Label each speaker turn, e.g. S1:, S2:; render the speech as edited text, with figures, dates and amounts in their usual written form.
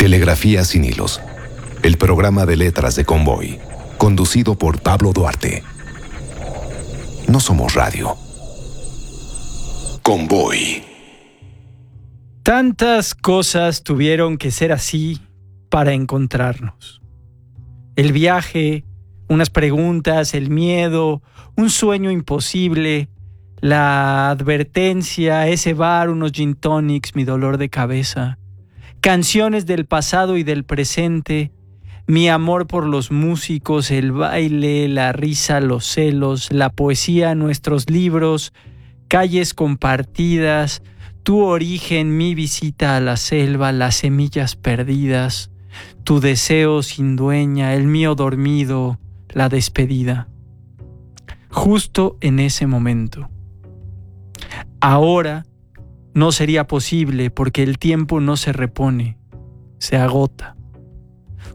S1: Telegrafía sin hilos. El programa de letras de Convoy, conducido por Pablo Duarte. No somos radio. Convoy.
S2: Tantas cosas tuvieron que ser así para encontrarnos. El viaje, unas preguntas, el miedo, un sueño imposible, la advertencia, ese bar, unos gin tonics, mi dolor de cabeza, canciones del pasado y del presente, mi amor por los músicos, el baile, la risa, los celos, la poesía, nuestros libros, calles compartidas, tu origen, mi visita a la selva, las semillas perdidas, tu deseo sin dueña, el mío dormido, la despedida. Justo en ese momento. Ahora no sería posible porque el tiempo no se repone, se agota.